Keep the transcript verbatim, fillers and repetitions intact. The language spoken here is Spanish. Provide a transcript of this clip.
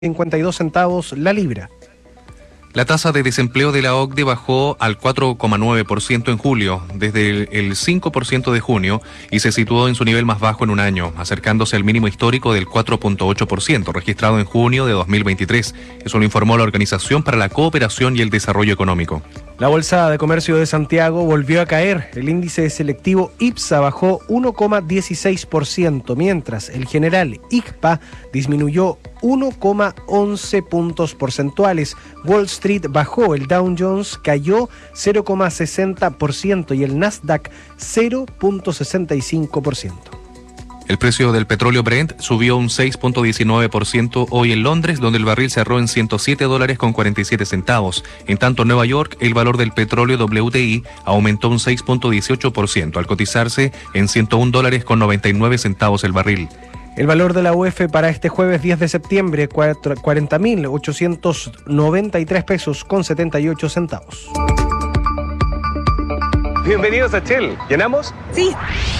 cincuenta y dos centavos la libra. La tasa de desempleo de la O C D E bajó al cuatro coma nueve por ciento en julio, desde el cinco por ciento de junio, y se situó en su nivel más bajo en un año, acercándose al mínimo histórico del cuatro coma ocho por ciento, registrado en junio de dos mil veintitrés. Eso lo informó la Organización para la Cooperación y el Desarrollo Económico. La Bolsa de Comercio de Santiago volvió a caer. El índice selectivo IPSA bajó uno coma dieciséis por ciento, mientras el general I C P A disminuyó uno coma once puntos porcentuales. Wall Street bajó, el Dow Jones cayó cero coma sesenta por ciento y el Nasdaq cero coma sesenta y cinco por ciento. El precio del petróleo Brent subió un seis coma diecinueve por ciento hoy en Londres, donde el barril cerró en ciento siete dólares con cuarenta y siete centavos. En tanto, en Nueva York, el valor del petróleo W T I aumentó un seis coma dieciocho por ciento, al cotizarse en ciento un dólares con noventa y nueve centavos el barril. El valor de la U F para este jueves diez de septiembre, cuarenta mil ochocientos noventa y tres pesos con setenta y ocho centavos. Bienvenidos a Shell. ¿Llenamos? Sí.